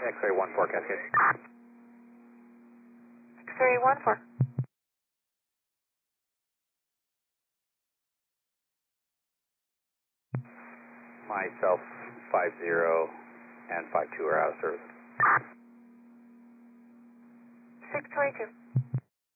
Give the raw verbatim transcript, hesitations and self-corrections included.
X-ray one four Cascade. X-ray one four. Myself, five zero and five two are out of service. six twenty-two.